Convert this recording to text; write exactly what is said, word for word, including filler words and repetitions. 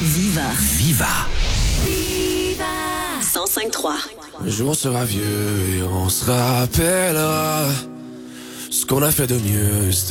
Viva. Viva. Viva. cent cinq trois. Un jour on sera vieux et on se rappellera ce qu'on a fait de mieux.